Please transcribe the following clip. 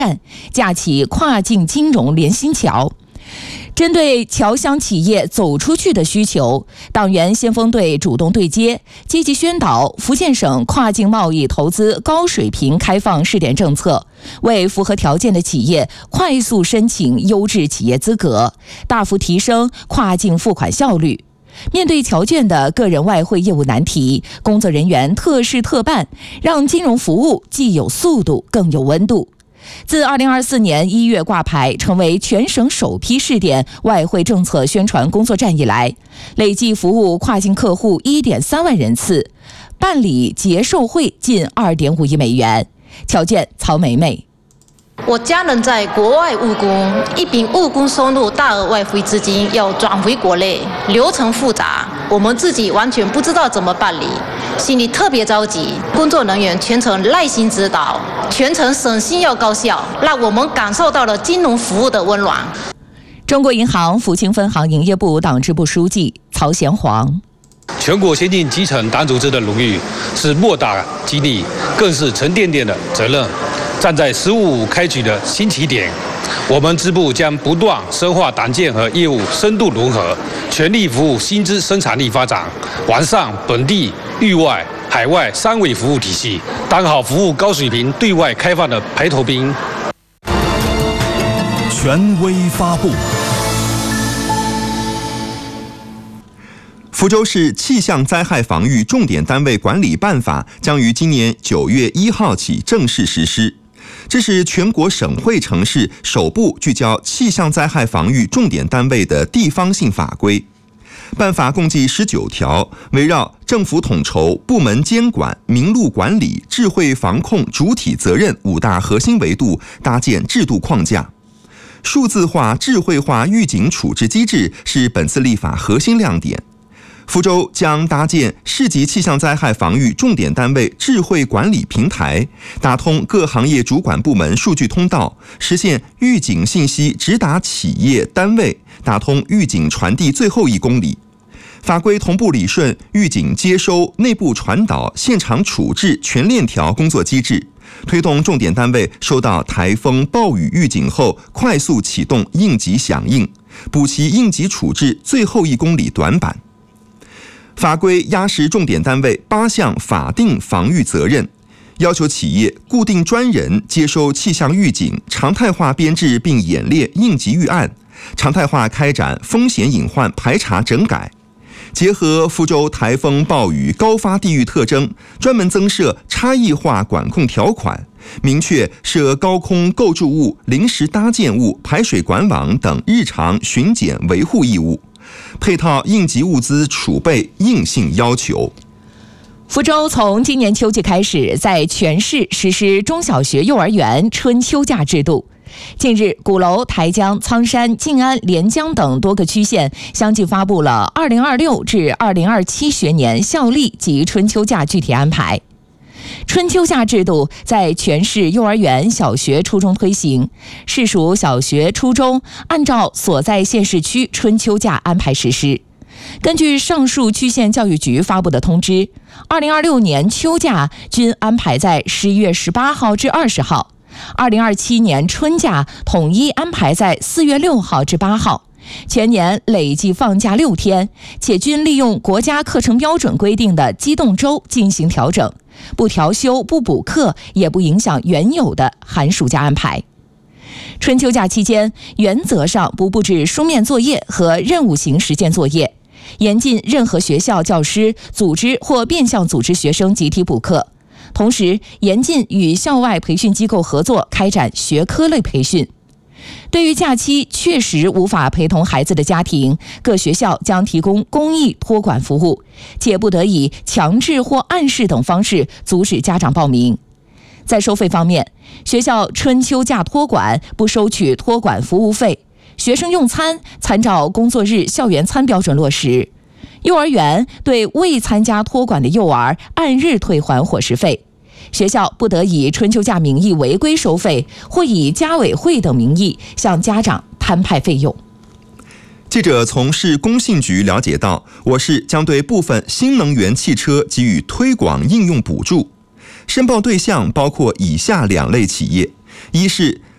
架起跨境金融联心桥。针对侨乡企业走出去的需求，党员先锋队主动对接，积极宣导福建省跨境贸易投资高水平开放试点政策，为符合条件的企业快速申请优质企业资格，大幅提升跨境付款效率。面对侨眷的个人外汇业务难题，工作人员特事特办，让金融服务既有速度更有温度。自2024年1月挂牌，成为全省首批试点外汇政策宣传工作站以来，累计服务跨境客户1.3万人次，办理结售汇近2.5亿美元。侨眷曹梅梅。 我家人在国外务工，一笔务工收入大额外汇资金要转回国内，流程复杂，我们自己完全不知道怎么办理，心里特别着急。工作人员全程耐心指导，全程省心又高效，让我们感受到了金融服务的温暖。 中国银行福清分行营业部党支部书记曹贤煌。 全国先进基层党组织的荣誉是莫大激励，更是沉甸甸的责任。站在15开局的新起点，我们支部将不断深化党建和业务深度融合，全力服务新资生产力发展，完善本地、域外、海外3维服务体系，当好服务高水平对外开放的排头兵。 权威发布。福州市气象灾害防御重点单位管理办法将于今年9月1号起正式实施。这是全国省会城市首部聚焦气象灾害防御重点单位的地方性法规。办法共计19条，围绕政府统筹、部门监管、民路管理、智慧防控主体责任5大核心维度搭建制度框架。数字化、智慧化预警处置机制是本次立法核心亮点。福州将搭建市级气象灾害防御重点单位智慧管理平台，打通各行业主管部门数据通道，实现预警信息直达企业单位，打通预警传递最后1公里。法规同步理顺预警接收、内部传导、现场处置全链条工作机制，推动重点单位收到台风、暴雨预警后快速启动应急响应，补齐应急处置最后1公里短板。法规压实重点单位8项法定防御责任，要求企业固定专人接收气象预警，常态化编制并演练应急预案，常态化开展风险隐患排查整改。结合福州台风暴雨高发地域特征，专门增设差异化管控条款，明确设高空构筑物、临时搭建物、排水管网等日常巡检维护义务，配套应急物资储备硬性要求。 福州从今年秋季开始，在全市实施中小学、幼儿园春秋假制度。近日，鼓楼、台江、苍山、静安、连江等多个区县相继发布了2026至2027学年校历及春秋假具体安排。春秋假制度在全市幼儿园、小学、初中推行，市属小学、初中按照所在县市区春秋假安排实施。根据上述区县教育局发布的通知，2026年秋假均安排在11月18号至20号。2027年春假统一安排在4月6号至8号，全年累计放假6天，且均利用国家课程标准规定的机动周进行调整，不调休、不补课，也不影响原有的寒暑假安排。春秋假期间，原则上不布置书面作业和任务型实践作业，严禁任何学校教师组织或变相组织学生集体补课。同时，严禁与校外培训机构合作开展学科类培训。对于假期确实无法陪同孩子的家庭，各学校将提供公益托管服务，且不得以强制或暗示等方式阻止家长报名。在收费方面，学校春秋假托管不收取托管服务费，学生用餐参照工作日校园餐标准落实。幼儿园对未参加托管的幼儿按日退还伙食费，学校不得以春秋假名义违规收费，或以家委会等名义向家长摊派费用。 记者从市工信局了解到，我市将对部分新能源汽车给予推广应用补助，申报对象包括以下2类企业：一是